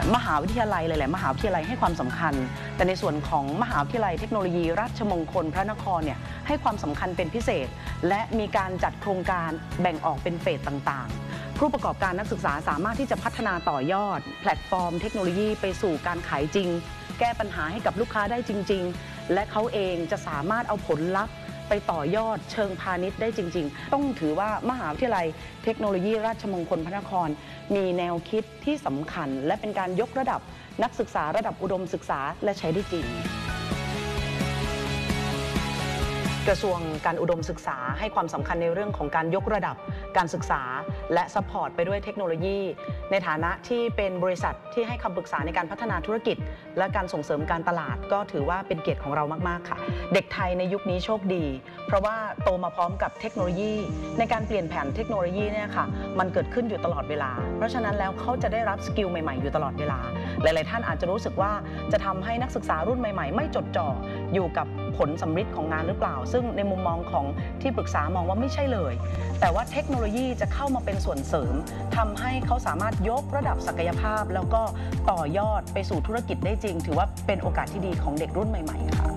มหาวิทยาลัยหลายๆมหาวิทยาลัยให้ความสำคัญแต่ในส่วนของมหาวิทยาลัยเทคโนโลยีราชมงคลพระนครเนี่ยให้ความสำคัญเป็นพิเศษและมีการจัดโครงการแบ่งออกเป็นเฟสต่างๆผู้ประกอบการนักศึกษาสามารถที่จะพัฒนาต่อยอดแพลตฟอร์มเทคโนโลยีไปสู่การขายจริงแก้ปัญหาให้กับลูกค้าได้จริงๆและเขาเองจะสามารถเอาผลลัพธ์ไปต่อยอดเชิงพาณิชย์ได้จริงๆต้องถือว่ามหาวิทยาลัยเทคโนโลยีราชมงคลพระนครมีแนวคิดที่สำคัญและเป็นการยกระดับนักศึกษาระดับอุดมศึกษาและใช้ได้จริงกระทรวงการอุดมศึกษาให้ความสำคัญในเรื่องของการยกระดับการศึกษาและซัพพอร์ตไปด้วยเทคโนโลยีในฐานะที่เป็นบริษัทที่ให้คำปรึกษาในการพัฒนาธุรกิจและการส่งเสริมการตลาดก็ถือว่าเป็นเกียรติของเรามากๆค่ะเด็กไทยในยุคนี้โชคดีเพราะว่าโตมาพร้อมกับเทคโนโลยีในการเปลี่ยนแผนเทคโนโลยีเนี่ยค่ะมันเกิดขึ้นอยู่ตลอดเวลาเพราะฉะนั้นแล้วเขาจะได้รับสกิลใหม่ๆอยู่ตลอดเวลาหลายๆท่านอาจจะรู้สึกว่าจะทำให้นักศึกษารุ่นใหม่ๆไม่จดจ่ออยู่กับผลสำฤทธิ์ของงานหรือเปล่าซึ่งในมุมมองของที่ปรึกษามองว่าไม่ใช่เลยแต่ว่าเทคโนโลยีจะเข้ามาเป็นส่วนเสริมทำให้เขาสามารถยกระดับศักยภาพแล้วก็ต่อยอดไปสู่ธุรกิจได้จริงถือว่าเป็นโอกาสที่ดีของเด็กรุ่นใหม่ๆค่ะ